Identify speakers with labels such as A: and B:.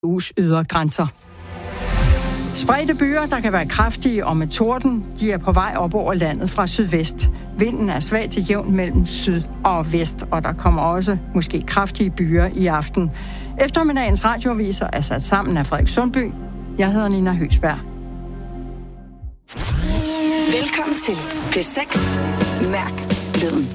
A: EU's ydre grænser. Spredte byger, der kan være kraftige og med torden, de er på vej op over landet fra sydvest. Vinden er svag til jævn mellem syd og vest, og der kommer også måske kraftige byger i aften. Eftermiddagens radioaviser er sat sammen af Frederik Sundby. Jeg hedder Nina Høgsberg.
B: Velkommen til P6 Mærk Lyden.